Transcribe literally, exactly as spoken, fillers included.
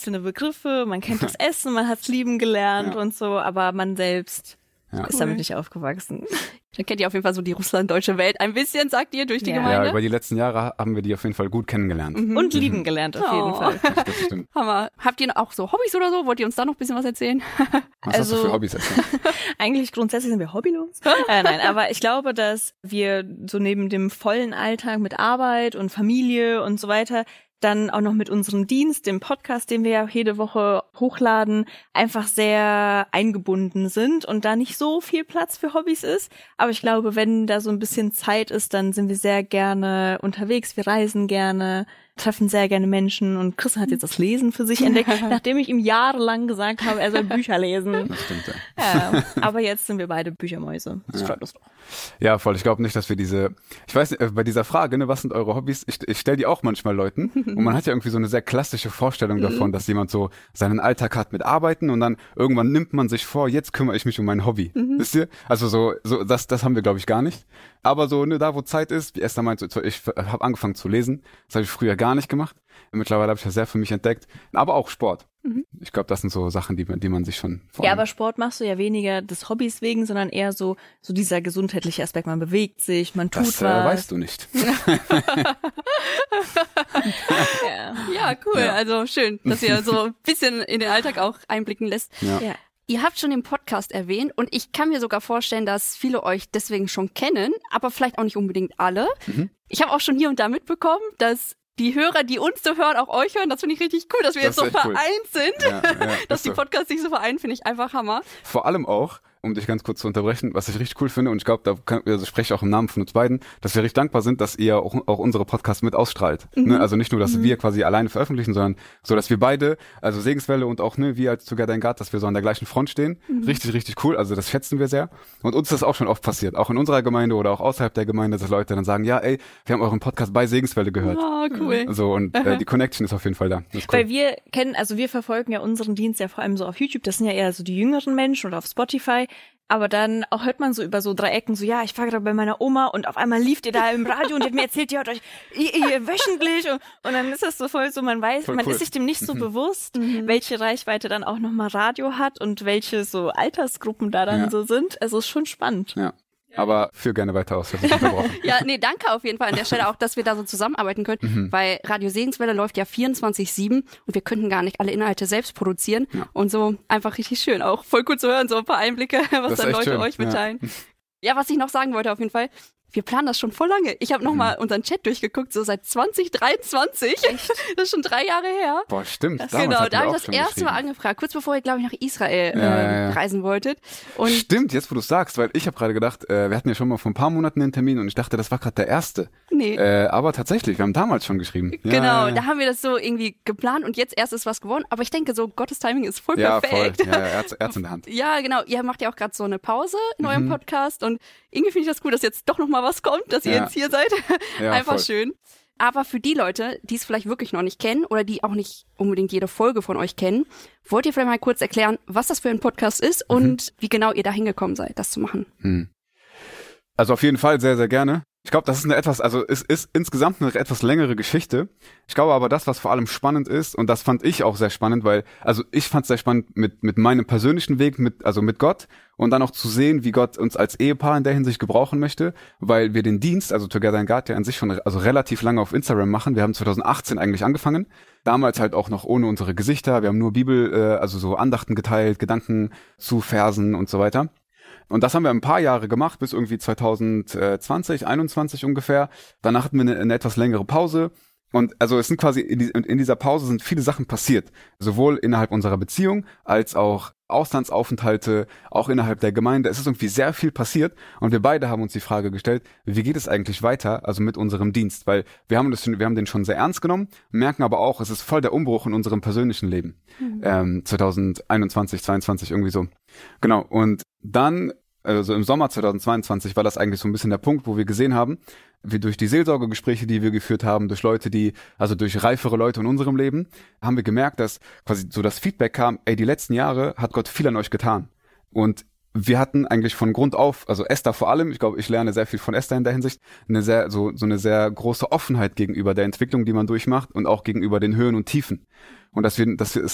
einzelne Begriffe, man kennt das Essen, man hat es lieben gelernt Ja. und so, aber man selbst Ja. ist damit nicht aufgewachsen. Dann kennt ihr auf jeden Fall so die russlanddeutsche Welt ein bisschen, sagt ihr, durch die Ja. Gemeinde. Ja, über die letzten Jahre haben wir die auf jeden Fall gut kennengelernt. Mhm. Und lieben gelernt auf Oh. jeden Fall. Das stimmt. Hammer. Habt ihr auch so Hobbys oder so? Wollt ihr uns da noch ein bisschen was erzählen? Was hast du Also- für Hobbys erzählt? Eigentlich grundsätzlich sind wir hobbylos. äh, nein, aber ich glaube, dass wir so neben dem vollen Alltag mit Arbeit und Familie und so weiter dann auch noch mit unserem Dienst, dem Podcast, den wir ja jede Woche hochladen, einfach sehr eingebunden sind und da nicht so viel Platz für Hobbys ist. Aber ich glaube, wenn da so ein bisschen Zeit ist, dann sind wir sehr gerne unterwegs. Wir reisen gerne, treffen sehr gerne Menschen und Chris hat jetzt das Lesen für sich entdeckt, nachdem ich ihm jahrelang gesagt habe, er soll Bücher lesen. Das stimmt, ja. Ja, aber jetzt sind wir beide Büchermäuse. Das Ja. freut uns doch. Ja, voll. Ich glaube nicht, dass wir diese, ich weiß nicht, äh, bei dieser Frage, ne, was sind eure Hobbys? Ich, ich stelle die auch manchmal Leuten und man hat ja irgendwie so eine sehr klassische Vorstellung davon, dass jemand so seinen Alltag hat mit Arbeiten und dann irgendwann nimmt man sich vor, jetzt kümmere ich mich um mein Hobby. Wisst ihr? Also so, so das, das haben wir, glaube ich, gar nicht. Aber so, ne, da wo Zeit ist, wie Esther meinte, so, ich habe angefangen zu lesen. Das habe ich früher gar nicht gemacht. Mittlerweile habe ich das sehr für mich entdeckt. Aber auch Sport. Ich glaube, das sind so Sachen, die man, die man sich schon Ja, vornimmt. aber Sport machst du ja weniger des Hobbys wegen, sondern eher so so dieser gesundheitliche Aspekt. Man bewegt sich, man tut Das äh, was. weißt du nicht. Ja. Ja, cool. Ja. Also schön, dass ihr so ein bisschen in den Alltag auch einblicken lässt. Ja. Ja. Ihr habt schon den Podcast erwähnt und ich kann mir sogar vorstellen, dass viele euch deswegen schon kennen, aber vielleicht auch nicht unbedingt alle. Mhm. Ich habe auch schon hier und da mitbekommen, dass die Hörer, die uns so hören, auch euch hören. Das finde ich richtig cool, dass wir Das jetzt ist so echt cool. vereint sind. Ja, ja, Dass ist die so. Podcasts sich so vereinen, finde ich einfach Hammer. Vor allem auch, um dich ganz kurz zu unterbrechen, was ich richtig cool finde, und ich glaube, da kann, also spreche ich auch im Namen von uns beiden, dass wir richtig dankbar sind, dass ihr auch, auch unsere Podcasts mit ausstrahlt. Ne? Also nicht nur, dass wir quasi alleine veröffentlichen, sondern so, dass wir beide, also Segenswelle und auch ne, wir als Together in God, dass wir so an der gleichen Front stehen. Richtig, richtig cool. Also das schätzen wir sehr. Und uns ist das auch schon oft passiert, auch in unserer Gemeinde oder auch außerhalb der Gemeinde, dass Leute dann sagen, ja, ey, wir haben euren Podcast bei Segenswelle gehört. Oh, cool. So, und äh, die Connection ist auf jeden Fall da. Das ist cool. Weil wir kennen, also wir verfolgen ja unseren Dienst ja vor allem so auf YouTube, das sind ja eher so die jüngeren Menschen oder auf Spotify, aber dann auch hört man so über so drei Ecken so, ja, ich war gerade bei meiner Oma und auf einmal lief ihr da im Radio und die hat mir erzählt, ihr hört euch ihr, ihr wöchentlich und, und dann ist das so voll so, man weiß, Voll man cool. ist sich dem nicht so bewusst, welche Reichweite dann auch nochmal Radio hat und welche so Altersgruppen da dann Ja. so sind. Also ist schon spannend. Ja. Aber führ gerne weiter aus, ich hab dich unterbrochen. Ja, nee, danke auf jeden Fall an der Stelle auch, dass wir da so zusammenarbeiten können, Mhm. weil Radio Segenswelle läuft ja vierundzwanzig sieben und wir könnten gar nicht alle Inhalte selbst produzieren Ja. und so einfach richtig schön, auch voll cool zu hören, so ein paar Einblicke, was Das ist dann echt Leute schön, euch ja. mitteilen. Ja. Was ich noch sagen wollte auf jeden Fall, wir planen das schon voll lange. Ich habe nochmal Mhm. mal unseren Chat durchgeguckt, so seit zwanzig dreiundzwanzig. Das ist schon drei Jahre her. Boah, stimmt. Das damals genau, hatten da wir habe ich auch das schon erste Mal geschrieben. angefragt, kurz bevor ihr, glaube ich, nach Israel Ja, äh, ja, ja. reisen wolltet. Und Stimmt, jetzt wo du sagst, weil ich habe gerade gedacht, äh, wir hatten ja schon mal vor ein paar Monaten einen Termin und ich dachte, das war gerade der erste. nee. Äh, aber tatsächlich, wir haben damals schon geschrieben. Ja, Genau, ja, ja. da haben wir das so irgendwie geplant und jetzt erst ist was geworden. Aber ich denke so, Gottes Timing ist voll Ja, perfekt. voll. Ja, ja, Erz, Erz in der Hand. Ja, genau. Ihr macht ja auch gerade so eine Pause in eurem Mhm. Podcast und irgendwie finde ich das cool, dass jetzt doch noch mal was kommt, dass ihr Ja. jetzt hier seid. Ja, Einfach voll. schön. Aber für die Leute, die es vielleicht wirklich noch nicht kennen oder die auch nicht unbedingt jede Folge von euch kennen, wollt ihr vielleicht mal kurz erklären, was das für ein Podcast ist Mhm. und wie genau ihr da hingekommen seid, das zu machen? Hm. Also auf jeden Fall sehr, sehr gerne. Ich glaube, das ist eine etwas, also es ist insgesamt eine etwas längere Geschichte. Ich glaube aber, das, was vor allem spannend ist, und das fand ich auch sehr spannend, weil, also ich fand es sehr spannend mit mit meinem persönlichen Weg, mit also mit Gott und dann auch zu sehen, wie Gott uns als Ehepaar in der Hinsicht gebrauchen möchte, weil wir den Dienst, also Together in God, ja an sich schon also relativ lange auf Instagram machen. Wir haben zwanzig achtzehn eigentlich angefangen, damals halt auch noch ohne unsere Gesichter. Wir haben nur Bibel, äh, also so Andachten geteilt, Gedanken zu Versen und so weiter. Und das haben wir ein paar Jahre gemacht, bis irgendwie zwanzig zwanzig, einundzwanzig ungefähr. Danach hatten wir eine, eine etwas längere Pause. Und also es sind quasi, in, die, in dieser Pause sind viele Sachen passiert. Sowohl innerhalb unserer Beziehung, als auch Auslandsaufenthalte, auch innerhalb der Gemeinde. Es ist irgendwie sehr viel passiert. Und wir beide haben uns die Frage gestellt, wie geht es eigentlich weiter, also mit unserem Dienst? Weil wir haben, das, wir haben den schon sehr ernst genommen, merken aber auch, es ist voll der Umbruch in unserem persönlichen Leben. Mhm. Ähm, zwanzig einundzwanzig, zweiundzwanzig, irgendwie so. Genau, und dann, also im Sommer zwanzig zweiundzwanzig war das eigentlich so ein bisschen der Punkt, wo wir gesehen haben, wie durch die Seelsorgegespräche, die wir geführt haben, durch Leute, die, also durch reifere Leute in unserem Leben, haben wir gemerkt, dass quasi so das Feedback kam, ey, die letzten Jahre hat Gott viel an euch getan. Und wir hatten eigentlich von Grund auf, also Esther vor allem, ich glaube, ich lerne sehr viel von Esther in der Hinsicht, eine sehr, so, so eine sehr große Offenheit gegenüber der Entwicklung, die man durchmacht und auch gegenüber den Höhen und Tiefen. Und dass wir, dass wir es